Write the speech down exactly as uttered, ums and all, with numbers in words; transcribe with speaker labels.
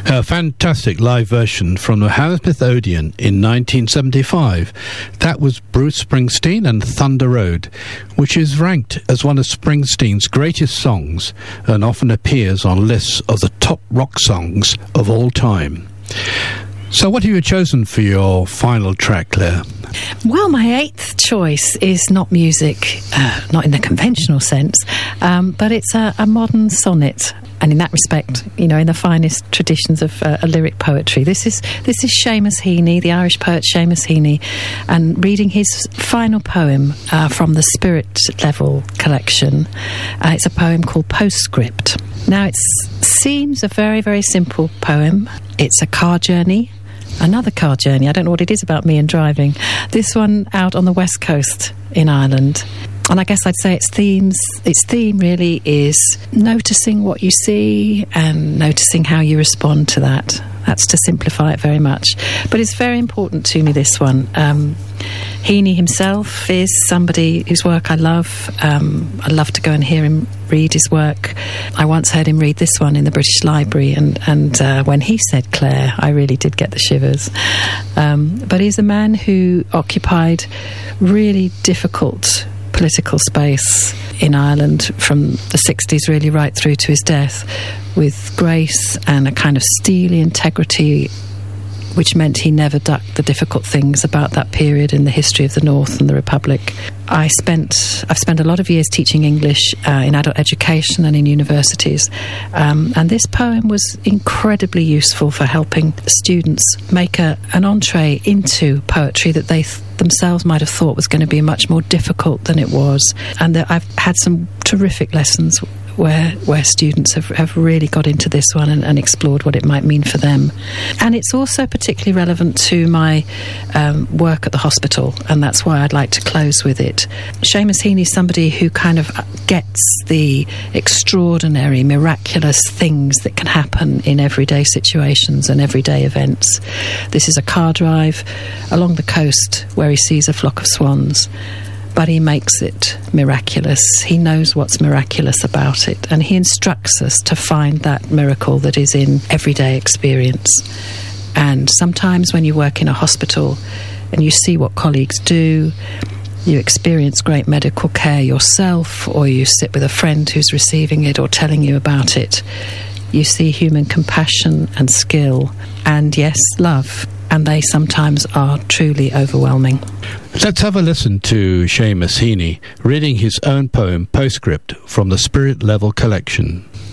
Speaker 1: A fantastic live version from the Hammersmith Odeon in nineteen seventy-five. That was Bruce Springsteen and Thunder Road, which is ranked as one of Springsteen's greatest songs and often appears on lists of the top rock songs of all time. So what have you chosen for your final track, Claire?
Speaker 2: Well, my eighth choice is not music, uh, not in the conventional sense, um, but it's a, a modern sonnet. And in that respect, you know, in the finest traditions of uh, lyric poetry. This is this is Seamus Heaney, the Irish poet Seamus Heaney, and reading his final poem uh, from the Spirit Level collection. Uh, it's a poem called Postscript. Now, it seems a very, very simple poem. It's a car journey. Another car journey. I don't know what it is about me and driving. This one out on the west coast in Ireland. And I guess I'd say its themes, its theme really is noticing what you see and noticing how you respond to that. That's to simplify it very much. But it's very important to me, this one. Um, Heaney himself is somebody whose work I love. Um, I love to go and hear him read his work. I once heard him read this one in the British Library, and, and uh, when he said Claire, I really did get the shivers. Um, but he's a man who occupied really difficult political space in Ireland from the sixties really right through to his death, with grace and a kind of steely integrity, which meant he never ducked the difficult things about that period in the history of the North and the Republic. I spent, I've spent a lot of years teaching English uh, in adult education and in universities, um, and this poem was incredibly useful for helping students make a, an entree into poetry that they th- themselves might have thought was going to be much more difficult than it was. And that I've had some terrific lessons where where students have, have really got into this one and, and explored what it might mean for them. And it's also particularly relevant to my um, work at the hospital, and that's why I'd like to close with it. Seamus Heaney is somebody who kind of gets the extraordinary, miraculous things that can happen in everyday situations and everyday events. This is a car drive along the coast where he sees a flock of swans, but he makes it miraculous. He knows what's miraculous about it, and he instructs us to find that miracle that is in everyday experience. And sometimes when you work in a hospital and you see what colleagues do, you experience great medical care yourself, or you sit with a friend who's receiving it or telling you about it, you see human compassion and skill, and yes, love. And they sometimes are truly overwhelming.
Speaker 1: Let's have a listen to Seamus Heaney reading his own poem, Postscript, from the Spirit Level collection.